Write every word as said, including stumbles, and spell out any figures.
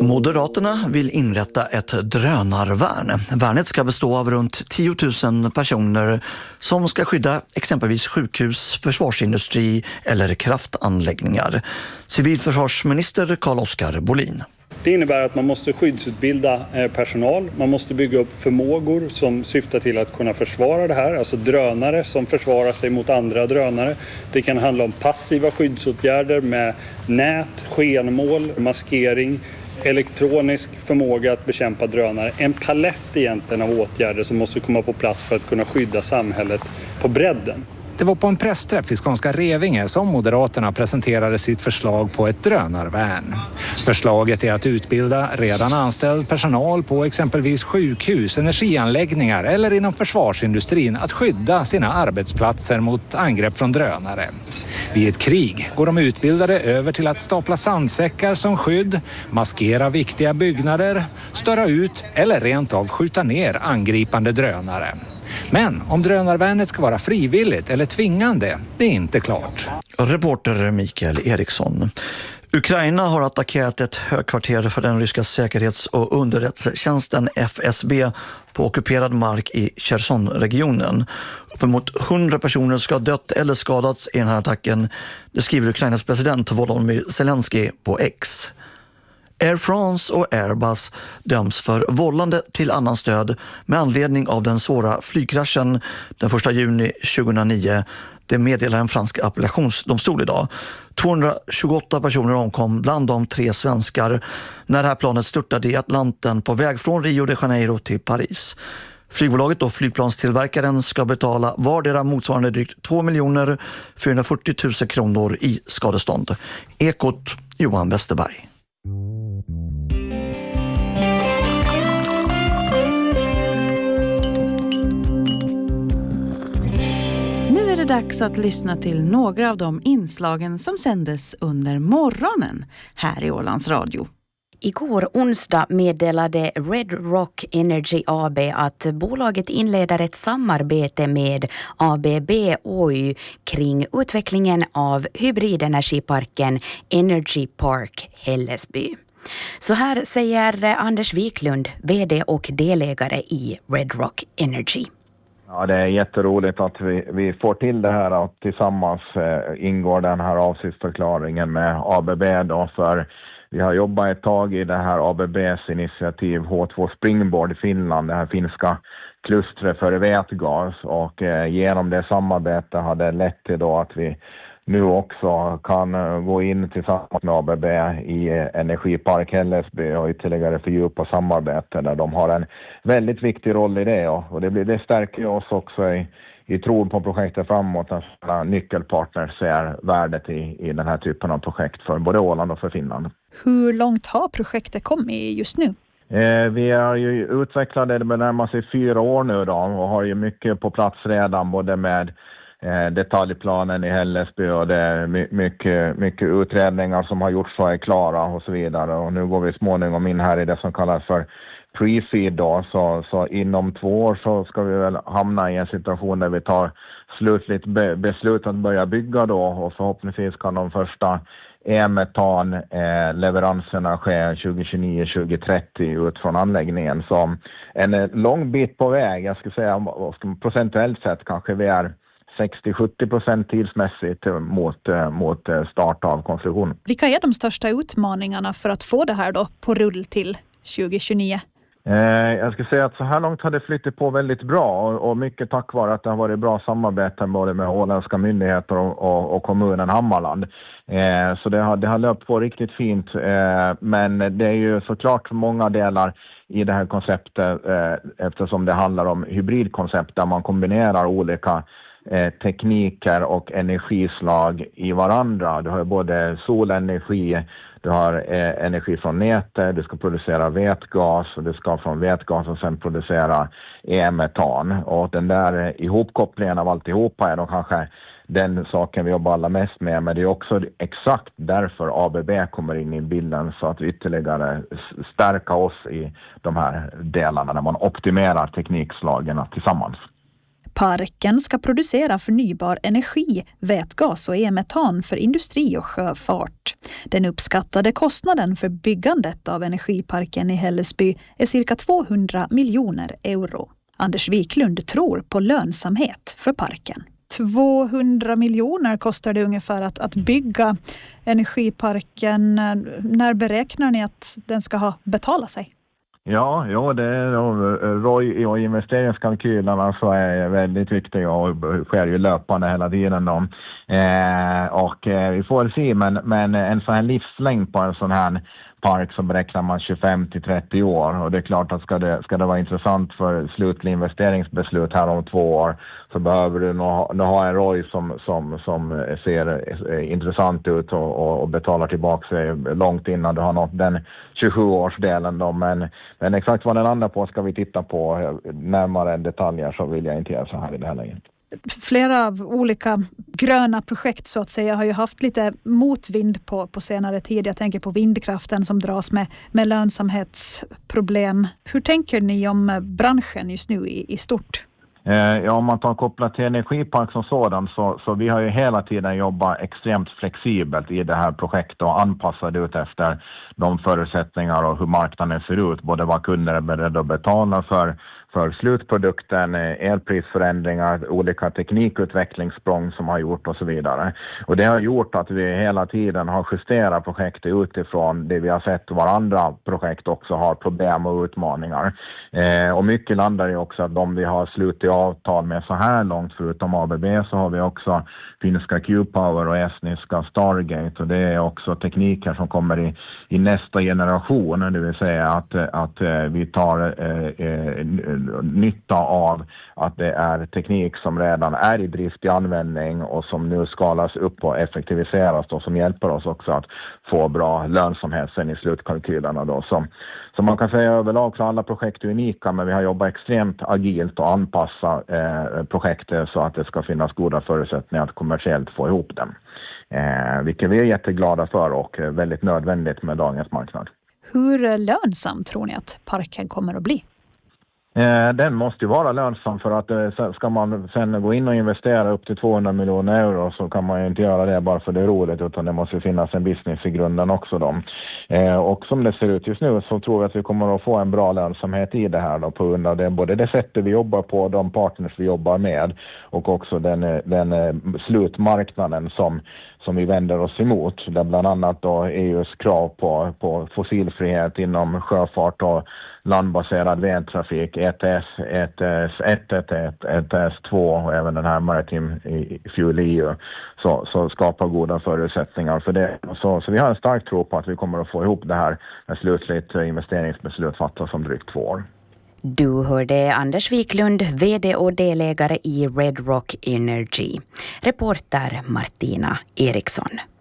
Moderaterna vill inrätta ett drönarvärn. Värnet ska bestå av runt tio tusen personer som ska skydda exempelvis sjukhus, försvarsindustri eller kraftanläggningar. Civilförsvarsminister Carl-Oskar Bolin. Det innebär att man måste skyddsutbilda personal, man måste bygga upp förmågor som syftar till att kunna försvara det här, alltså drönare som försvarar sig mot andra drönare. Det kan handla om passiva skyddsåtgärder med nät, skenmål, maskering, elektronisk förmåga att bekämpa drönare. En palett egentligen av åtgärder som måste komma på plats för att kunna skydda samhället på bredden. Det var på en pressträff i Skånska Revinge som Moderaterna presenterade sitt förslag på ett drönarvärn. Förslaget är att utbilda redan anställd personal på exempelvis sjukhus, energianläggningar eller inom försvarsindustrin att skydda sina arbetsplatser mot angrepp från drönare. Vid ett krig går de utbildade över till att stapla sandsäckar som skydd, maskera viktiga byggnader, störa ut eller rent av skjuta ner angripande drönare. Men om drönarvärnet ska vara frivilligt eller tvingande, det är inte klart. Reporter Mikael Eriksson. Ukraina har attackerat ett högkvarter för den ryska säkerhets- och underrättelsetjänsten F S B på ockuperad mark i Cherson-regionen. Uppemot hundra personer ska ha dött eller skadats i den här attacken, det skriver Ukrainas president Volodymyr Zelensky på X. Air France och Airbus döms för vållande till annan stöd med anledning av den svåra flygkraschen den första juni tjugohundranio. Det meddelar en fransk appellationsdomstol idag. tvåhundratjugoåtta personer omkom, bland dem tre svenskar, när det här planet störtade i Atlanten på väg från Rio de Janeiro till Paris. Flygbolaget och flygplanstillverkaren ska betala vardera motsvarande drygt två miljoner fyrahundrafyrtio tusen kronor i skadestånd. Ekot Johan Westerberg. Nu är det dags att lyssna till några av de inslagen som sändes under morgonen här i Ålands Radio. Igår onsdag meddelade Red Rock Energy A B att bolaget inleder ett samarbete med A B B O Y kring utvecklingen av hybridenergiparken Energy Park Hällesby. Så här säger Anders Wiklund, vd och delägare i Red Rock Energy. Ja, det är jätteroligt att vi, vi får till det här att tillsammans eh, ingår den här avsiktsförklaringen med A B B då, för vi har jobbat ett tag i det här A B B:s initiativ H två Springboard i Finland, det här finska klustret för vätgas, och eh, genom det samarbetet har det lett till då att vi nu också kan gå in tillsammans med A B B i Energipark Hällesby och ytterligare fördjupa samarbete där de har en väldigt viktig roll i det, och det, blir, det stärker oss också i, i tron på projektet framåt, att nyckelpartners ser värdet i, i den här typen av projekt för både Åland och för Finland. Hur långt har projektet kommit just nu? Eh, vi är ju utvecklade det med närmare sig fyra år nu då, och har ju mycket på plats redan, både med eh, detaljplanen i Hällesby och det är my- mycket, mycket utredningar som har gjorts och är klara och så vidare. Och nu går vi småningom in här i det som kallas för pre-feed då, så, så inom två år så ska vi väl hamna i en situation där vi tar slutligt be- beslut att börja bygga då, och förhoppningsvis kan de första e-metan eh, leveranserna sker tjugo tjugonio tjugo trettio ut från anläggningen. Så en eh, lång bit på väg, jag skulle säga procentuellt sett kanske vi är sextio till sjuttio procent tidsmässigt mot, eh, mot start av konstruktion. Vilka är de största utmaningarna för att få det här då på rull till tjugo tjugonio? Eh, jag ska säga att så här långt har det flyttat på väldigt bra, och, och mycket tack vare att det har varit bra samarbete både med åländska myndigheter och, och, och kommunen Hammarland. Eh, så det har, det har löpt på riktigt fint, eh, men det är ju såklart många delar i det här konceptet eh, eftersom det handlar om hybridkoncept där man kombinerar olika eh, tekniker och energislag i varandra. Du har både solenergi, du har eh, energi från nätet, du ska producera vätgas och du ska från vätgas och sen producera e-metan. Och den där ihopkopplingen av alltihopa är då kanske den saken vi jobbar allra mest med, men det är också exakt därför A B B kommer in i bilden, så att ytterligare stärka oss i de här delarna när man optimerar teknikslagen tillsammans. Parken ska producera förnybar energi, vätgas och e-metan för industri och sjöfart. Den uppskattade kostnaden för byggandet av energiparken i Hällesby är cirka tvåhundra miljoner euro. Anders Wiklund tror på lönsamhet för parken. tvåhundra miljoner kostar det ungefär att, att bygga energiparken. När beräknar ni att den ska ha betalat sig? Ja, ja det är R O I och investeringskalkylerna så är väldigt viktiga och sker ju löpande hela tiden. Då. Eh, och eh, vi får se, men, men en sån här livslängd på en sån här park så beräknar man tjugofem till trettio år och det är klart att ska det, ska det vara intressant för slutlig investeringsbeslut här om två år så behöver du nog, nog ha en R O I som, som, som ser intressant ut och, och, och betalar tillbaka sig långt innan du har nått den tjugosju-årsdelen. Då. Men, men exakt vad den andra på ska vi titta på närmare detaljer så vill jag inte göra så här i det här läget. Flera av olika gröna projekt så att säga har ju haft lite motvind på, på senare tid. Jag tänker på vindkraften som dras med, med lönsamhetsproblem. Hur tänker ni om branschen just nu i, i stort? Ja, om man tar kopplat till energipark som sådan så, så vi har ju hela tiden jobbat extremt flexibelt i det här projektet och anpassat ut efter de förutsättningar och hur marknaden ser ut. Både vad kunder är beredda att betala för för slutprodukten, elprisförändringar, olika teknikutvecklingssprång som har gjort och så vidare. Och det har gjort att vi hela tiden har justerat projektet utifrån det vi har sett varandra projekt också har problem och utmaningar. Eh, och mycket landar ju också att de vi har slutit avtal med så här långt förutom A B B så har vi också finska Q-Power och estniska Stargate och det är också tekniker som kommer i, i nästa generation, det vill säga att, att vi tar eh, eh, nytta av att det är teknik som redan är i drift i användning och som nu skalas upp och effektiviseras och som hjälper oss också att få bra lönsamhet sen i slutkalkylerna då. Så, så man kan säga överlag så alla projekt är unika men vi har jobbat extremt agilt och anpassa eh, projektet så att det ska finnas goda förutsättningar att kommersiellt få ihop dem. Eh, vilket vi är jätteglada för och väldigt nödvändigt med dagens marknad. Hur lönsam tror ni att parken kommer att bli? Den måste ju vara lönsam för att ska man sen gå in och investera upp till tvåhundra miljoner euro så kan man ju inte göra det bara för det är roligt utan det måste finnas en business i grunden också då. Och som det ser ut just nu så tror jag att vi kommer att få en bra lönsamhet i det här då på grund av det, både det sättet vi jobbar på, de partners vi jobbar med och också den, den slutmarknaden som som vi vänder oss emot, där bland annat då E U:s krav på, på fossilfrihet inom sjöfart och landbaserad vägtrafik, E T S, E T S ett, E T S två och även den här Maritime Fuel E U så, så skapar goda förutsättningar för det. Så, så vi har en stark tro på att vi kommer att få ihop det här när slutligt investeringsbeslut fattas om drygt två år. Du hörde Anders Wiklund, vd och delägare i Red Rock Energy. Reporter Martina Eriksson.